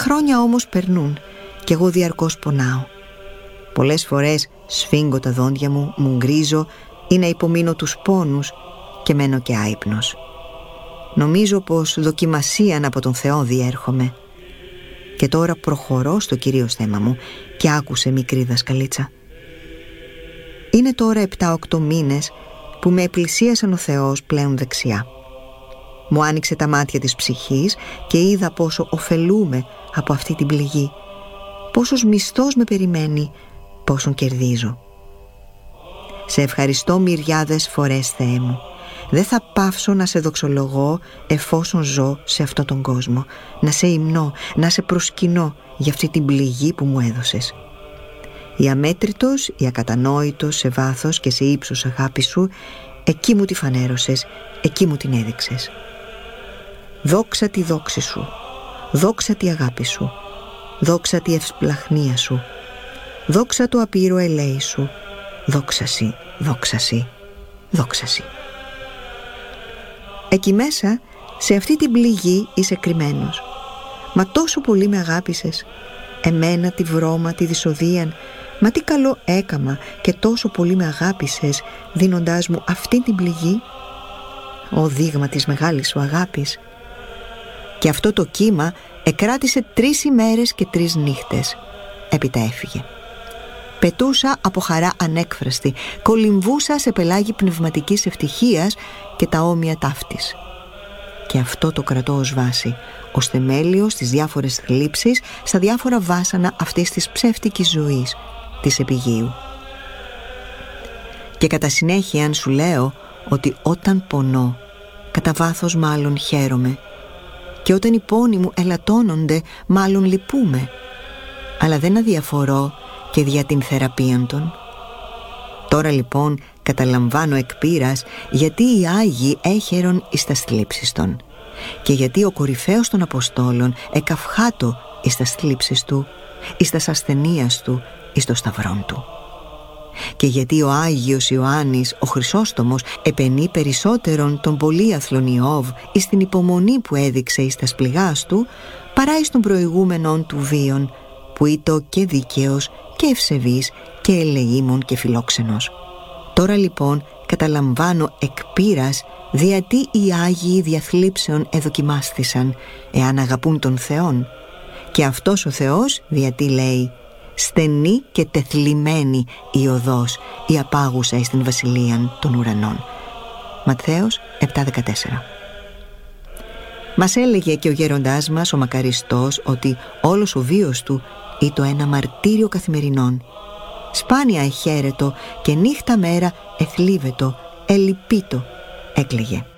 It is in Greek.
χρόνια όμως περνούν κι εγώ διαρκώς πονάω. Πολλές φορές σφίγγω τα δόντια μου, μου γκρίζω ή να υπομείνω τους πόνους και μένω και άυπνος. Νομίζω πως δοκιμασίαν από τον Θεό διέρχομαι. Και τώρα προχωρώ στο κυρίως θέμα μου και άκουσε, μικρή δασκαλίτσα. Είναι τώρα 7-8 μήνες που με επλησίασαν ο Θεός πλέον δεξιά. Μου άνοιξε τα μάτια της ψυχής και είδα πόσο ωφελούμε από αυτή την πληγή, πόσος μισθός με περιμένει, πόσον κερδίζω. Σε ευχαριστώ μυριάδες φορές, Θεέ μου. Δεν θα πάυσω να σε δοξολογώ εφόσον ζω σε αυτόν τον κόσμο, να σε υμνώ, να σε προσκυνώ για αυτή την πληγή που μου έδωσες. Η αμέτρητος, η ακατανόητος σε βάθος και σε ύψος αγάπη σου, εκεί μου τη φανέρωσες, εκεί μου την έδειξες. Δόξα τη δόξη σου, δόξα τη αγάπη σου, δόξα τη ευσπλαχνία σου, δόξα το απείρο ελέη σου, δόξα σοι, δόξα σοι, δόξα σοι. Εκεί μέσα, σε αυτή την πληγή είσαι κρυμμένος. Μα τόσο πολύ με αγάπησες, εμένα τη βρώμα, τη δυσοδείαν. Μα τι καλό έκαμα και τόσο πολύ με αγάπησες, δίνοντάς μου αυτή την πληγή. Ω δείγμα της μεγάλης σου αγάπης. Και αυτό το κύμα εκράτησε 3 ημέρες και 3 νύχτες. Έπειτα έφυγε. Πετούσα από χαρά ανέκφραστη, κολυμβούσα σε πελάγι πνευματικής ευτυχίας και τα όμοια ταύτης. Και αυτό το κρατώ ως βάση, ως θεμέλιο στις διάφορες θλίψεις, στα διάφορα βάσανα αυτής της ψεύτικης ζωής, της επιγείου. Και κατά συνέχεια αν σου λέω ότι όταν πονώ, κατά βάθος μάλλον χαίρομαι, και όταν οι πόνοι μου ελαττώνονται, μάλλον λυπούμε, αλλά δεν αδιαφορώ και δια την θεραπείαν των. Τώρα λοιπόν καταλαμβάνω εκ πείρας γιατί οι Άγιοι έχερον εις τας θλίψεις των, και γιατί ο κορυφαίος των Αποστόλων εκαυχάτω εις τας θλίψεις του, εις τας ασθενείας του, εις το σταυρόν του. Και γιατί ο Άγιος Ιωάννης, ο Χρυσόστομος, επενεί περισσότερον τον πολύαθλον Ιώβ εις την υπομονή που έδειξε εις τας πληγάς του, παρά εις των προηγούμενων του βίων, που ήτο και δίκαιος και ευσεβής και ελεήμων και φιλόξενος. Τώρα λοιπόν καταλαμβάνω εκ πείρας διατί οι Άγιοι διαθλίψεων εδοκιμάστησαν, εάν αγαπούν τον Θεόν. Και αυτός ο Θεός διατί λέει «Στενή και τεθλιμμένη η οδός, η απάγουσα εις την βασιλείαν των ουρανών». Ματθαίος 7:14. Μας έλεγε και ο γέροντάς μας, ο μακαριστός, ότι όλος ο βίος του ήτο ένα μαρτύριο καθημερινόν. Σπάνια εχαίρετο και νύχτα μέρα εθλίβετο, ελυπήτο, έκλαιγε.